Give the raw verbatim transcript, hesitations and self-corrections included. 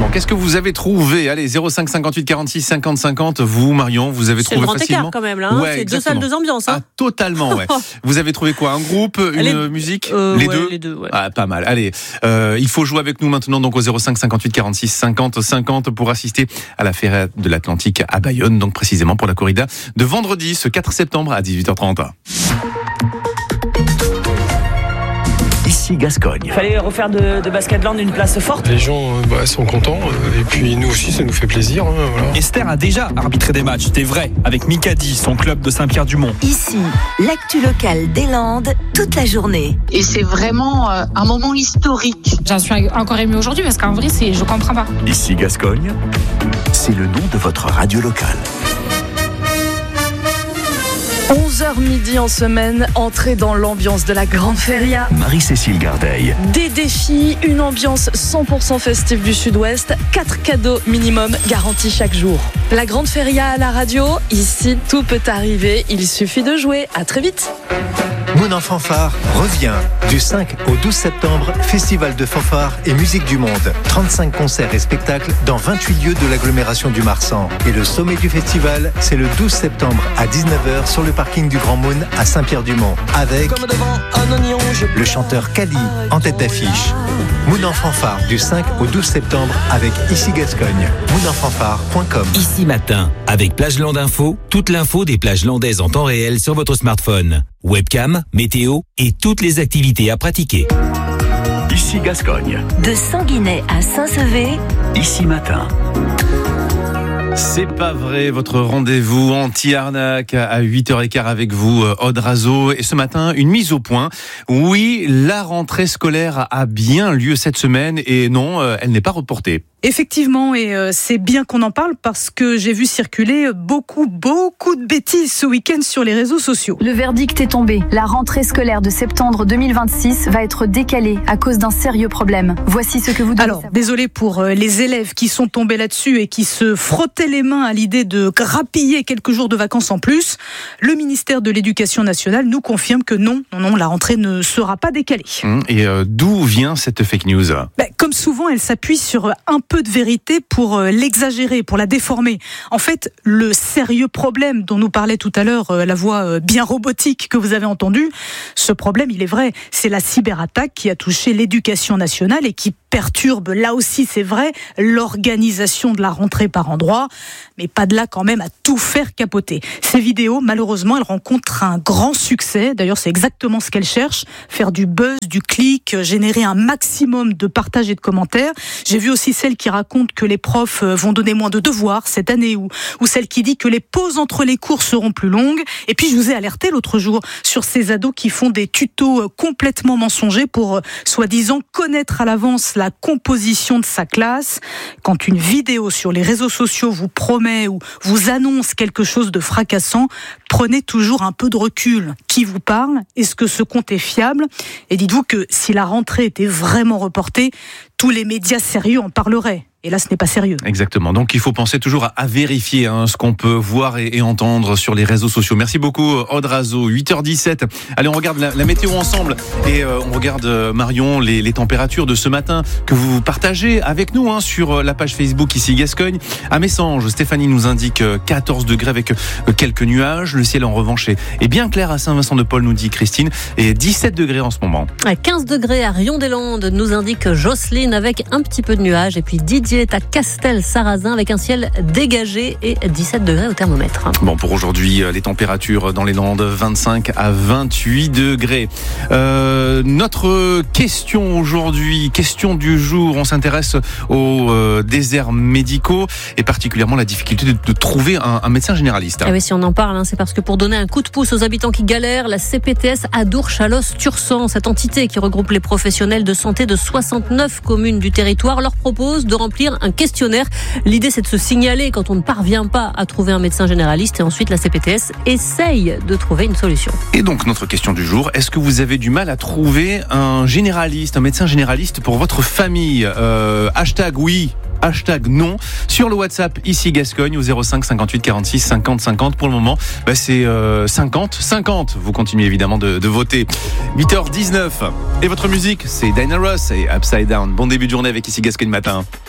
précisément. Qu'est-ce que vous avez trouvé? Allez, zéro cinq cinquante-huit quarante-six cinquante cinquante. Vous, Marion, vous avez c'est trouvé le grand facilement écart quand même là. Hein, ouais, c'est exactement. deux salles, deux ambiances. Hein. Ah, totalement, ouais. Vous avez trouvé quoi? Un groupe, une les, musique, euh, les, ouais, deux les deux ouais. Ah, pas mal. Allez, euh, il faut jouer avec nous maintenant donc au zéro cinq cinquante-huit quarante-six cinquante cinquante pour assister à la Feria de l'Atlantique à Bayonne, donc précisément pour la corrida de vendredi, ce quatre septembre à dix-huit heures trente. Ici Gascogne. Il fallait refaire de, de Basketland une place forte. Les gens euh, bah, sont contents euh, et puis nous aussi ça nous fait plaisir. Hein, voilà. Esther a déjà arbitré des matchs, c'était vrai, avec Mikadi, son club de Saint-Pierre-du-Mont. Ici, l'actu locale des Landes, toute la journée. Et c'est vraiment euh, un moment historique. J'en suis encore émue aujourd'hui parce qu'en vrai, c'est, je comprends pas. Ici Gascogne, c'est le nom de votre radio locale. onze heures midi en semaine, entrée dans l'ambiance de la Grande Feria. Marie-Cécile Gardeil. Des défis, une ambiance cent pour cent festive du Sud-Ouest, quatre cadeaux minimum garantis chaque jour. La Grande Feria à la radio, ici tout peut arriver, il suffit de jouer. À très vite. Moon en fanfare revient du cinq au douze septembre, festival de fanfare et musique du monde. trente-cinq concerts et spectacles dans vingt-huit lieux de l'agglomération du Marsan. Et le sommet du festival, c'est le douze septembre à dix-neuf heures sur le parking du Grand Moon à Saint-Pierre-du-Mont. Avec le chanteur Kali en tête d'affiche. Moon en fanfare du cinq au douze septembre avec Ici Gascogne. moon en fanfare point com. Ici Matin, avec Plageland Info, toute l'info des plages landaises en temps réel sur votre smartphone. Webcam, météo et toutes les activités à pratiquer. Ici Gascogne. De Sanguinet à Saint-Sevé. Ici Matin. C'est pas vrai, votre rendez-vous anti-arnaque à huit heures quinze avec vous, Aude Razo. Et ce matin, une mise au point. Oui, la rentrée scolaire a bien lieu cette semaine et non, elle n'est pas reportée. Effectivement, et euh, c'est bien qu'on en parle parce que j'ai vu circuler beaucoup, beaucoup de bêtises ce week-end sur les réseaux sociaux. Le verdict est tombé. La rentrée scolaire de septembre deux mille vingt-six va être décalée à cause d'un sérieux problème. Voici ce que vous devez Alors, savoir. désolé pour euh, les élèves qui sont tombés là-dessus et qui se frottaient les mains à l'idée de grappiller quelques jours de vacances en plus. Le ministère de l'Éducation nationale nous confirme que non, non, non, la rentrée ne sera pas décalée. Et euh, d'où vient cette fake news ? Ben, comme souvent, elle s'appuie sur un peu de vérité pour l'exagérer, pour la déformer. En fait, le sérieux problème dont nous parlait tout à l'heure la voix bien robotique que vous avez entendue, ce problème, il est vrai, c'est la cyberattaque qui a touché l'éducation nationale et qui perturbe, là aussi c'est vrai, l'organisation de la rentrée par endroits, mais pas de là quand même à tout faire capoter. Ces vidéos, malheureusement, elles rencontrent un grand succès, d'ailleurs c'est exactement ce qu'elles cherchent, faire du buzz, du clic, générer un maximum de partages et de commentaires. J'ai vu aussi celle qui raconte que les profs vont donner moins de devoirs cette année, ou, ou celle qui dit que les pauses entre les cours seront plus longues, et puis je vous ai alerté l'autre jour sur ces ados qui font des tutos complètement mensongers pour, soi-disant, connaître à l'avance la composition de sa classe. Quand une vidéo sur les réseaux sociaux vous promet ou vous annonce quelque chose de fracassant, prenez toujours un peu de recul. Qui vous parle? Est-ce que ce compte est fiable? Et dites-vous que si la rentrée était vraiment reportée, tous les médias sérieux en parleraient. Et là, ce n'est pas sérieux. Exactement. Donc, il faut penser toujours à, à vérifier hein, ce qu'on peut voir et, et entendre sur les réseaux sociaux. Merci beaucoup, Aude Razo. huit heures dix-sept. Allez, on regarde la, la météo ensemble. Et euh, on regarde, euh, Marion, les, les températures de ce matin que vous partagez avec nous hein, sur la page Facebook Ici Gascogne. À Messanges, Stéphanie nous indique quatorze degrés avec quelques nuages. Le ciel, en revanche, est, est bien clair à Saint-Vincent-de-Paul, nous dit Christine. Et dix-sept degrés en ce moment. À quinze degrés à Rion-des-Landes, nous indique Jocelyne avec un petit peu de nuages. Et puis Didier est à Castel-Sarrazin avec un ciel dégagé et dix-sept degrés au thermomètre. Bon, pour aujourd'hui, les températures dans les Landes, vingt-cinq à vingt-huit degrés. Euh, notre question aujourd'hui, question du jour, on s'intéresse aux euh, déserts médicaux et particulièrement la difficulté de, de trouver un, un médecin généraliste. Ah oui, si on en parle, hein, c'est parce que pour donner un coup de pouce aux habitants qui galèrent, la C P T S Adour-Chalosse-Tursan, cette entité qui regroupe les professionnels de santé de soixante-neuf communes du territoire, leur propose de remplir un questionnaire. L'idée, c'est de se signaler quand on ne parvient pas à trouver un médecin généraliste et ensuite la C P T S essaye de trouver une solution. Et donc, notre question du jour, est-ce que vous avez du mal à trouver un généraliste, un médecin généraliste pour votre famille ? euh, Hashtag oui, hashtag non, sur le WhatsApp Ici Gascogne au zéro cinq cinquante-huit quarante-six cinquante cinquante. Pour le moment, bah c'est euh, cinquante cinquante. Vous continuez évidemment de, de voter. huit heures dix-neuf. Et votre musique, c'est Diana Ross et Upside Down. Bon début de journée avec Ici Gascogne Matin.